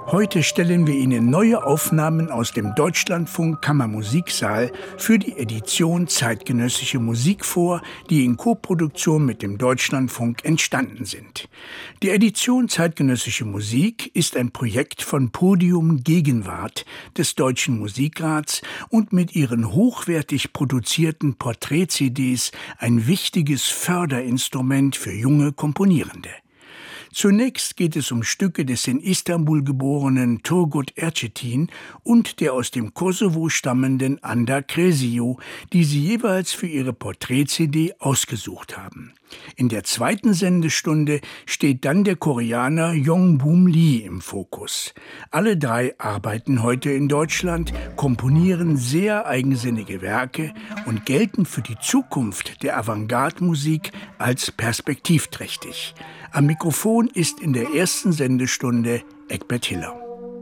Heute stellen wir Ihnen neue Aufnahmen aus dem Deutschlandfunk Kammermusiksaal für die Edition Zeitgenössische Musik vor, die in Koproduktion mit dem Deutschlandfunk entstanden sind. Die Edition Zeitgenössische Musik ist ein Projekt von Podium Gegenwart des Deutschen Musikrats und mit ihren hochwertig produzierten Porträt-CDs ein wichtiges Förderinstrument für junge Komponierende. Zunächst geht es um Stücke des in Istanbul geborenen Turgut Erçetin und der aus dem Kosovo stammenden Anda Kresiu, die sie jeweils für ihre Porträt-CD ausgesucht haben. In der zweiten Sendestunde steht dann der Koreaner Yongbum Lee im Fokus. Alle drei arbeiten heute in Deutschland, komponieren sehr eigensinnige Werke und gelten für die Zukunft der Avantgarde-Musik als perspektivträchtig. Am Mikrofon ist in der ersten Sendestunde Egbert Hiller.